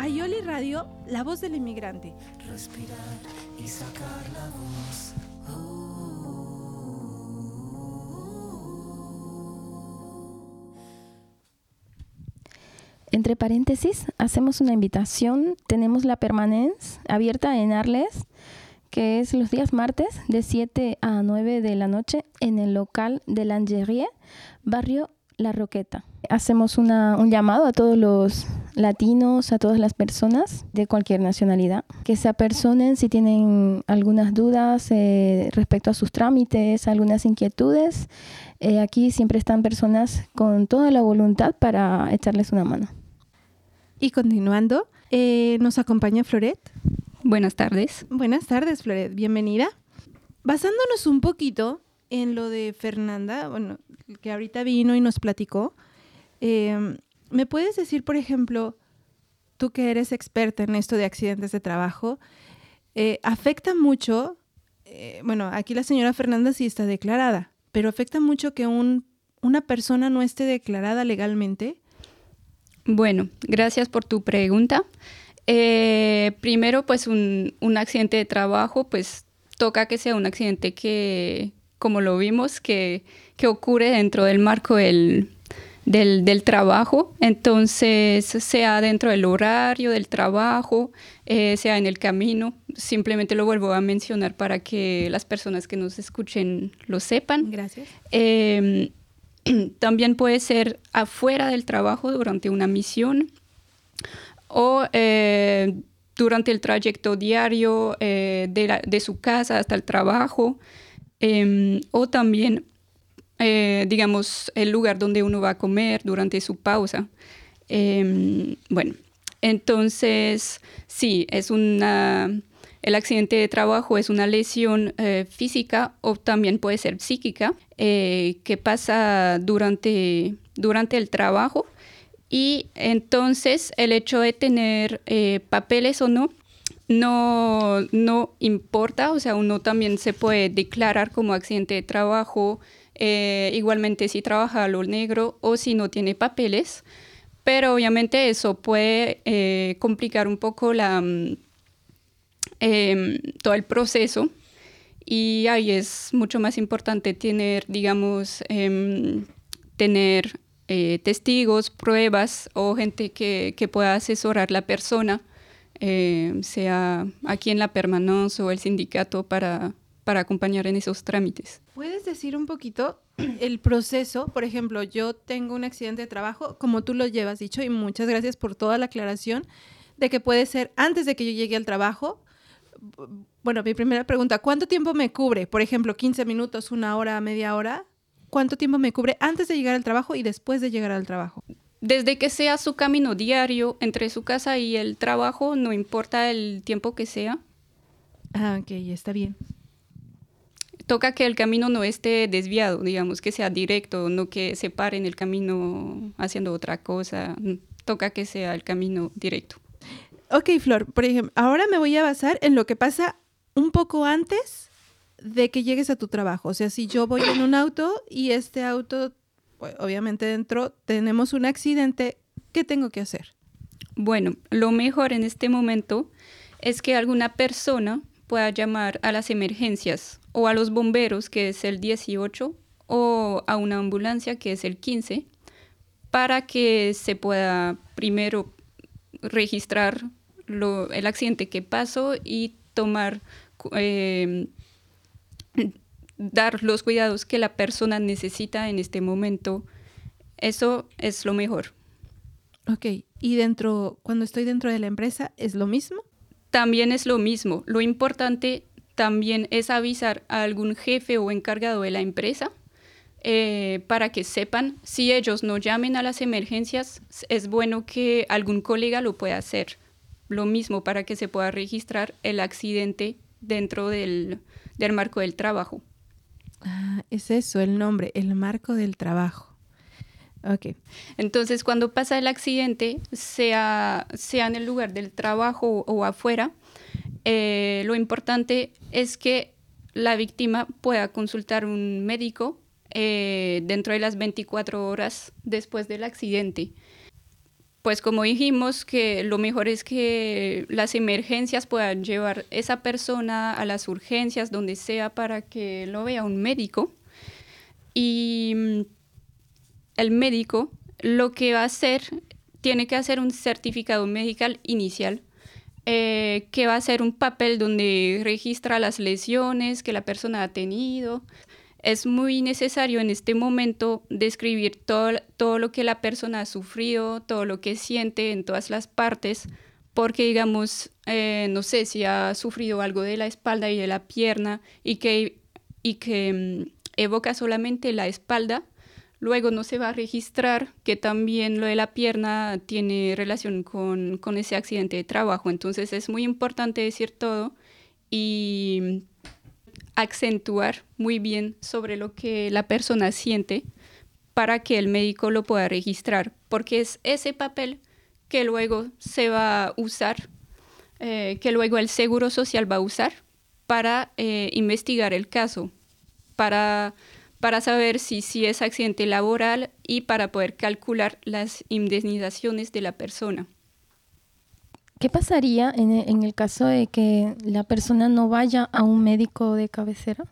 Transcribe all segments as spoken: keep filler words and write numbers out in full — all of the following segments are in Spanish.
Ayoli Radio, la voz del inmigrante. Respirar y sacar la voz. Entre paréntesis, hacemos una invitación. Tenemos la permanence abierta en Arles, que es los días martes de siete a nueve de la noche en el local de Langerie, barrio La Roqueta. Hacemos una, un llamado a todos los latinos, a todas las personas de cualquier nacionalidad, que se apersonen si tienen algunas dudas eh, respecto a sus trámites, algunas inquietudes. Eh, aquí siempre están personas con toda la voluntad para echarles una mano. Y continuando, eh, nos acompaña Floret. Buenas tardes. Buenas tardes, Floret. Bienvenida. Basándonos un poquito en lo de Fernanda, bueno, que ahorita vino y nos platicó, eh, ¿me puedes decir, por ejemplo, tú que eres experta en esto de accidentes de trabajo, eh, afecta mucho, eh, bueno, aquí la señora Fernanda sí está declarada, pero afecta mucho que un, una persona no esté declarada legalmente? Bueno, gracias por tu pregunta. Eh, primero, pues un, un accidente de trabajo, pues toca que sea un accidente que, como lo vimos, que, que ocurre dentro del marco del, del, del trabajo. Entonces, sea dentro del horario del trabajo, eh, sea en el camino. Simplemente lo vuelvo a mencionar para que las personas que nos escuchen lo sepan. Gracias. Eh, También puede ser afuera del trabajo durante una misión o eh, durante el trayecto diario eh, de, la, de su casa hasta el trabajo eh, o también, eh, digamos, el lugar donde uno va a comer durante su pausa. Eh, bueno, entonces, sí, es una... El accidente de trabajo es una lesión eh, física o también puede ser psíquica eh, que pasa durante, durante el trabajo y entonces el hecho de tener eh, papeles o no, no, no importa, o sea, uno también se puede declarar como accidente de trabajo, eh, igualmente si trabaja a lo negro o si no tiene papeles, pero obviamente eso puede eh, complicar un poco la... Eh, todo el proceso y ahí es mucho más importante tener, digamos, eh, tener eh, testigos, pruebas o gente que, que pueda asesorar a la persona, eh, sea aquí en la permanence o el sindicato para, para acompañar en esos trámites. ¿Puedes decir un poquito el proceso? Por ejemplo, yo tengo un accidente de trabajo, como tú lo llevas dicho, y muchas gracias por toda la aclaración, de que puede ser antes de que yo llegue al trabajo. Bueno, mi primera pregunta, ¿cuánto tiempo me cubre? Por ejemplo, quince minutos, una hora, media hora. ¿Cuánto tiempo me cubre antes de llegar al trabajo y después de llegar al trabajo? Desde que sea su camino diario entre su casa y el trabajo, no importa el tiempo que sea. Ah, ok, está bien. Toca que el camino no esté desviado, digamos, que sea directo, no que se pare en el camino haciendo otra cosa. Toca que sea el camino directo. Ok, Flor, por ejemplo, ahora me voy a basar en lo que pasa un poco antes de que llegues a tu trabajo. O sea, si yo voy en un auto y este auto, pues, obviamente dentro tenemos un accidente, ¿qué tengo que hacer? Bueno, lo mejor en este momento es que alguna persona pueda llamar a las emergencias o a los bomberos, que es el dieciocho, o a una ambulancia, que es el quince, para que se pueda primero registrar Lo, el accidente que pasó y tomar, eh, dar los cuidados que la persona necesita en este momento. Eso es lo mejor. Ok, ¿y dentro, cuando estoy dentro de la empresa, es lo mismo? También es lo mismo. Lo importante también es avisar a algún jefe o encargado de la empresa eh, para que sepan. Si ellos no llamen a las emergencias, es bueno que algún colega lo pueda hacer. Lo mismo para que se pueda registrar el accidente dentro del, del marco del trabajo. Ah, es eso, el nombre, el marco del trabajo. Ok. Entonces, cuando pasa el accidente, sea, sea en el lugar del trabajo o afuera, eh, lo importante es que la víctima pueda consultar un médico eh, dentro de las veinticuatro horas después del accidente. pues como dijimos, que lo mejor es que las emergencias puedan llevar esa persona a las urgencias, donde sea, para que lo vea un médico. Y mm, el médico lo que va a hacer, tiene que hacer un certificado médico inicial, eh, que va a ser un papel donde registra las lesiones que la persona ha tenido. Es muy necesario en este momento describir todo, todo lo que la persona ha sufrido, todo lo que siente en todas las partes, porque digamos, eh, no sé, si ha sufrido algo de la espalda y de la pierna y que, y que mm, evoca solamente la espalda, luego no se va a registrar que también lo de la pierna tiene relación con, con ese accidente de trabajo. Entonces es muy importante decir todo y acentuar muy bien sobre lo que la persona siente para que el médico lo pueda registrar, porque es ese papel que luego se va a usar, eh, que luego el Seguro Social va a usar para eh, investigar el caso, para, para saber si, si es accidente laboral y para poder calcular las indemnizaciones de la persona. ¿Qué pasaría en el, en el caso de que la persona no vaya a un médico de cabecera?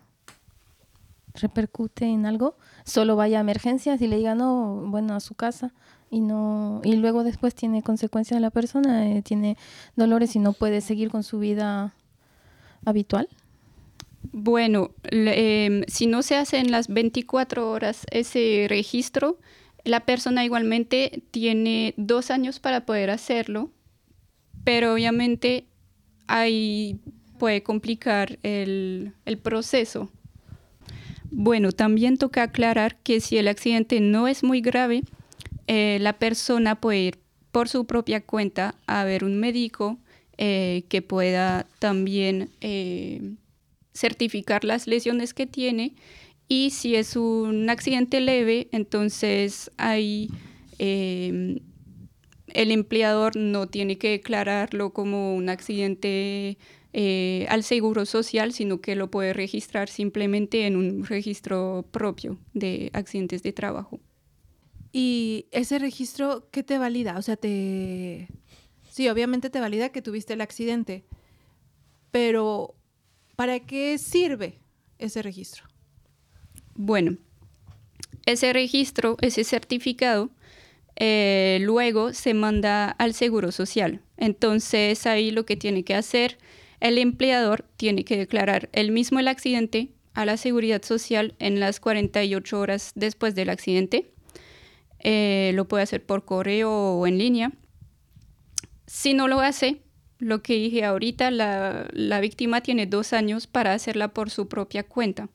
¿Repercute en algo? Solo vaya a emergencias y le diga no, bueno, a su casa y no y luego después tiene consecuencias la persona, eh, tiene dolores y no puede seguir con su vida habitual. Bueno, le- em, si no se hace en las veinticuatro horas ese registro, la persona igualmente tiene dos años para poder hacerlo, pero obviamente ahí puede complicar el, el proceso. Bueno, también toca aclarar que si el accidente no es muy grave, eh, la persona puede ir por su propia cuenta a ver un médico eh, que pueda también eh, certificar las lesiones que tiene, y si es un accidente leve, entonces ahí eh, el empleador no tiene que declararlo como un accidente eh, al Seguro Social, sino que lo puede registrar simplemente en un registro propio de accidentes de trabajo. ¿Y ese registro qué te valida? O sea, te... Sí, obviamente te valida que tuviste el accidente, pero ¿para qué sirve ese registro? Bueno, ese registro, ese certificado, eh, luego se manda al Seguro Social. Entonces ahí lo que tiene que hacer el empleador, tiene que declarar él mismo el accidente a la Seguridad Social en las cuarenta y ocho horas después del accidente. Eh, lo puede hacer por correo o en línea. Si no lo hace, lo que dije ahorita, la, la víctima tiene dos años para hacerla por su propia cuenta.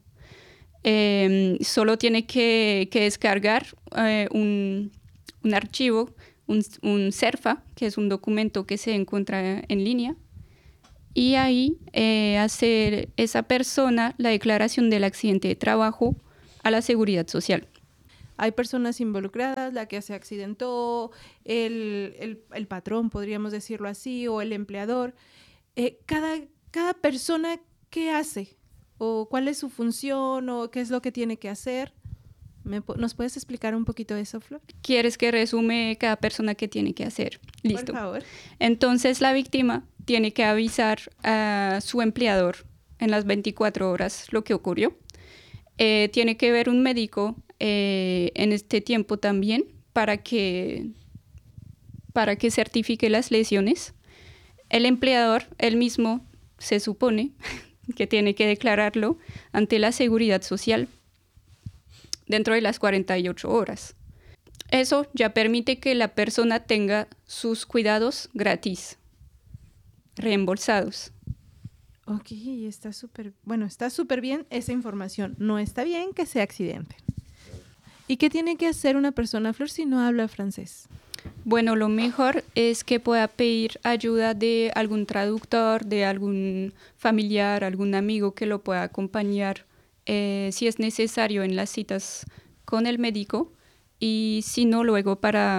Eh, solo tiene que, que descargar eh, un, un archivo, un, un CERFA, que es un documento que se encuentra en línea, y ahí eh, hacer esa persona la declaración del accidente de trabajo a la Seguridad Social. Hay personas involucradas, la que se accidentó, el, el, el patrón, podríamos decirlo así, o el empleador. Eh, cada, cada persona, ¿qué hace? ¿O cuál es su función? ¿O qué es lo que tiene que hacer? ¿Me, ¿Nos puedes explicar un poquito eso, Flor? ¿Quieres que resume cada persona qué tiene que hacer? Listo. Por favor. Entonces la víctima tiene que avisar a su empleador en las veinticuatro horas lo que ocurrió. Eh, tiene que ver un médico eh, en este tiempo también para que, para que certifique las lesiones. El empleador, él mismo, se supone que tiene que declararlo ante la Seguridad Social dentro de las cuarenta y ocho horas. Eso ya permite que la persona tenga sus cuidados gratis, reembolsados. Ok, está súper, bueno, está súper bien esa información. No está bien que sea accidente. ¿Y qué tiene que hacer una persona, Flor, si no habla francés? Bueno, lo mejor es que pueda pedir ayuda de algún traductor, de algún familiar, algún amigo que lo pueda acompañar eh, si es necesario en las citas con el médico, y si no, luego para,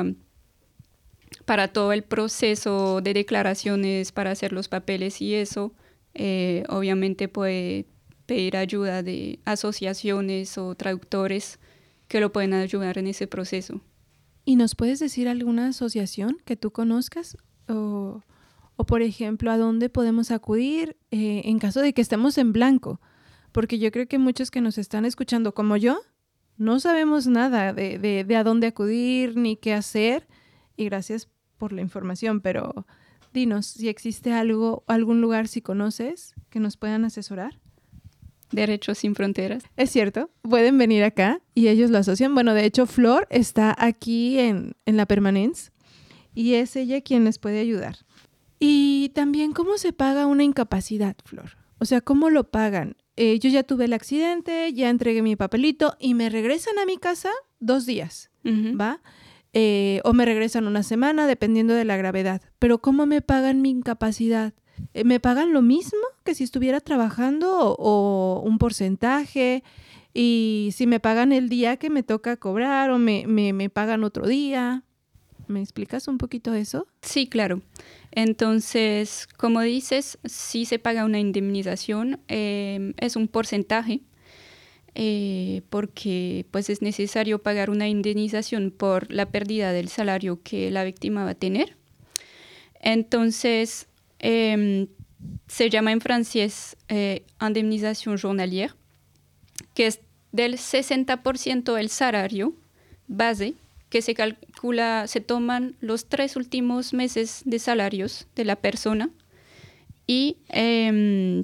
para todo el proceso de declaraciones, para hacer los papeles y eso, eh, obviamente puede pedir ayuda de asociaciones o traductores que lo pueden ayudar en ese proceso. ¿Y nos puedes decir alguna asociación que tú conozcas? O, o por ejemplo, ¿a dónde podemos acudir eh, en caso de que estemos en blanco? Porque yo creo que muchos que nos están escuchando, como yo, no sabemos nada de, de, de a dónde acudir ni qué hacer. Y gracias por la información, pero dinos si existe algo, algún lugar, si conoces, que nos puedan asesorar. Derechos Sin Fronteras. Es cierto, pueden venir acá y ellos lo asocian. Bueno, de hecho, Flor está aquí en, en la Permanence y es ella quien les puede ayudar. Y también, ¿cómo se paga una incapacidad, Flor? O sea, ¿cómo lo pagan? Eh, yo ya tuve el accidente, ya entregué mi papelito y me regresan a mi casa dos días, Uh-huh. ¿va? Eh, o me regresan una semana, dependiendo de la gravedad. Pero ¿cómo me pagan mi incapacidad? Eh, ¿Me pagan lo mismo que si estuviera trabajando o, o un porcentaje? Y si me pagan el día que me toca cobrar o me, me, me pagan otro día. ¿Me explicas un poquito eso? Sí, claro. Entonces, como dices, sí se paga una indemnización, eh, es un porcentaje, eh, porque pues es necesario pagar una indemnización por la pérdida del salario que la víctima va a tener. Entonces, eh, se llama en francés eh, indemnisation journalière, que es del sesenta por ciento del salario base, que se calcula, se toman los tres últimos meses de salarios de la persona y eh,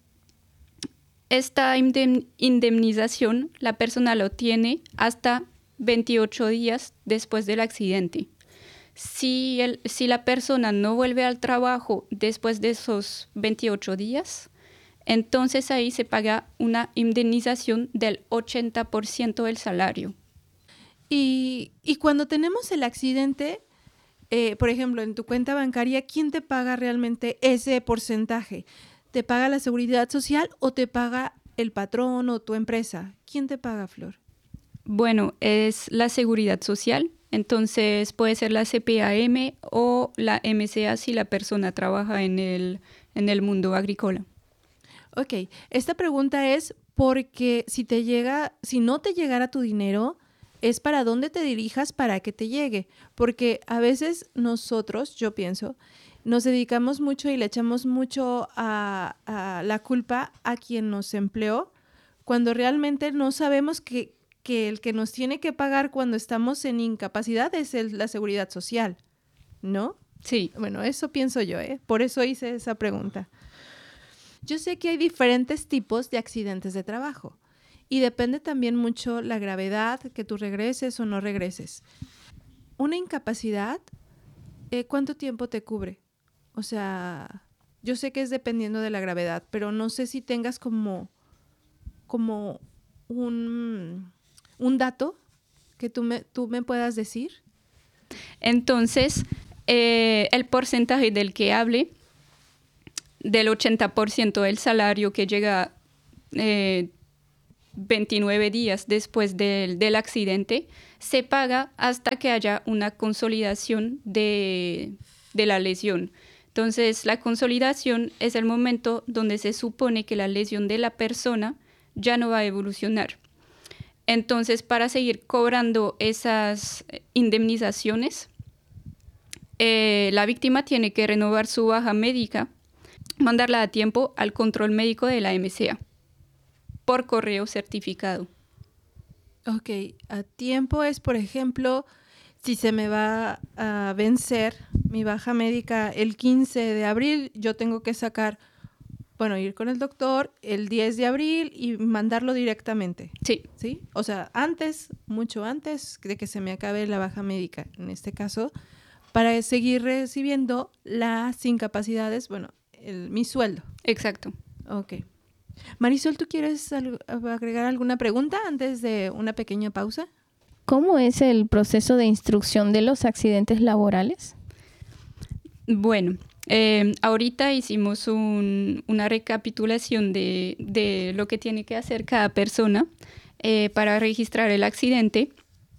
esta indem- indemnización la persona lo tiene hasta veintiocho días después del accidente. Si, el, si la persona no vuelve al trabajo después de esos veintiocho días, entonces ahí se paga una indemnización del ochenta por ciento del salario. Y, y cuando tenemos el accidente, eh, por ejemplo, en tu cuenta bancaria, ¿quién te paga realmente ese porcentaje? ¿Te paga la Seguridad Social o te paga el patrón o tu empresa? ¿Quién te paga, Flor? Bueno, es la Seguridad Social, entonces puede ser la C P A M o la M C A si la persona trabaja en el, en el mundo agrícola. Ok, esta pregunta es porque si te llega, si no te llegara tu dinero, es para dónde te dirijas para que te llegue. Porque a veces nosotros, yo pienso, nos dedicamos mucho y le echamos mucho a, a la culpa a quien nos empleó, cuando realmente no sabemos que, que el que nos tiene que pagar cuando estamos en incapacidad es el, la Seguridad Social, ¿no? Sí. Bueno, eso pienso yo, ¿eh? Por eso hice esa pregunta. Yo sé que hay diferentes tipos de accidentes de trabajo y depende también mucho la gravedad, que tú regreses o no regreses. Una incapacidad, eh, ¿cuánto tiempo te cubre? O sea, yo sé que es dependiendo de la gravedad, pero no sé si tengas como, como un, un dato que tú me, tú me puedas decir. Entonces, eh, el porcentaje del que hable, del ochenta por ciento del salario que llega eh, veintinueve días después del, del accidente, se paga hasta que haya una consolidación de, de la lesión. Entonces, la consolidación es el momento donde se supone que la lesión de la persona ya no va a evolucionar. Entonces, para seguir cobrando esas indemnizaciones, eh, la víctima tiene que renovar su baja médica, mandarla a tiempo al control médico de la M C A por correo certificado. Ok, a tiempo es, por ejemplo, si se me va a vencer mi baja médica el quince de abril, yo tengo que sacar, bueno, ir con el doctor el diez de abril y mandarlo directamente. Sí. ¿Sí? O sea, antes, mucho antes de que se me acabe la baja médica, en este caso, para seguir recibiendo las incapacidades, bueno, el, mi sueldo. Exacto. Ok. Marisol, ¿tú quieres al- agregar alguna pregunta antes de una pequeña pausa? ¿Cómo es el proceso de instrucción de los accidentes laborales? Bueno, eh, ahorita hicimos un, una recapitulación de, de lo que tiene que hacer cada persona eh, para registrar el accidente.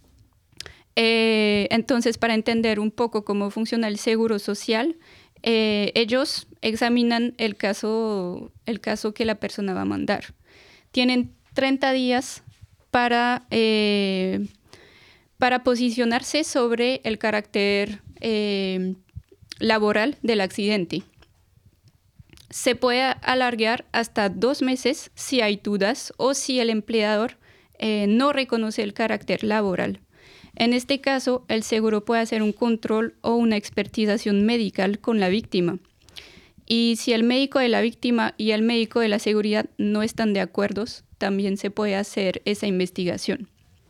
Eh, entonces, para entender un poco cómo funciona el seguro social, eh, ellos examinan el caso, el caso que la persona va a mandar. Tienen treinta días para, eh, para posicionarse sobre el carácter eh, laboral del accidente. Se puede alargar hasta dos meses si hay dudas o si el empleador eh, no reconoce el carácter laboral. En este caso, el seguro puede hacer un control o una expertización médica con la víctima. Y si el médico de la víctima y el médico de la seguridad no están de acuerdo, también se puede hacer esa investigación.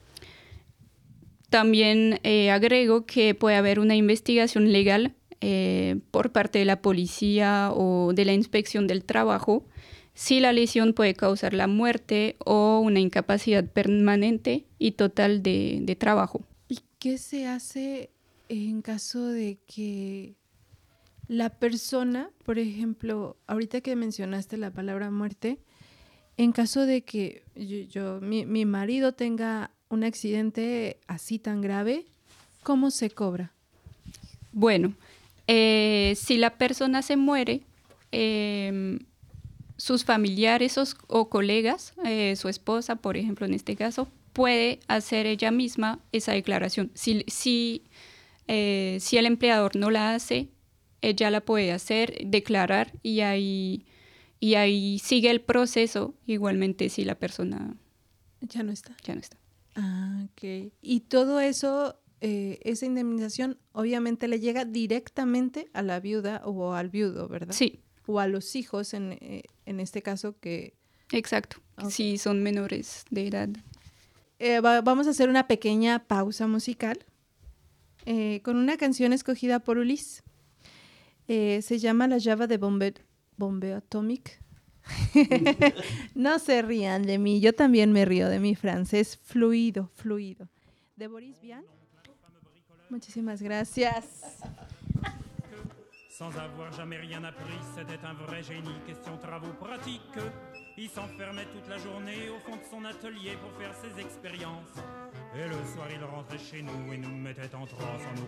También eh, agrego que puede haber una investigación legal eh, por parte de la policía o de la inspección del trabajo si la lesión puede causar la muerte o una incapacidad permanente y total de, de trabajo. ¿Y qué se hace en caso de que la persona, por ejemplo, ahorita que mencionaste la palabra muerte, en caso de que yo, yo mi, mi marido tenga un accidente así tan grave, ¿cómo se cobra? Bueno, eh, si la persona se muere, eh, sus familiares o, o colegas, eh, su esposa, por ejemplo, en este caso, puede hacer ella misma esa declaración. Si, si, eh, si el empleador no la hace, ella la puede hacer, declarar y ahí, y ahí sigue el proceso, igualmente si la persona ya no está. Ya no está. Ah, ok. Y todo eso, eh, esa indemnización, obviamente le llega directamente a la viuda o al viudo, ¿verdad? Sí. O a los hijos, en, eh, en este caso que... Exacto, okay. Si son menores de edad. Eh, va, vamos a hacer una pequeña pausa musical eh, con una canción escogida por Ulises. Eh, se llama La llave de bombe, bombeo atómico. No se rían de mí, yo también me río de mi francés fluido, fluido. De Boris Vian. Muchísimas gracias. Sans avoir jamais rien appris, c'était un vrai génie, question travaux pratiques. Il s'enfermait toute la journée au fond de son atelier pour faire ses expériences. Et le soir, il rentrait chez nous et nous mettait en transe en nous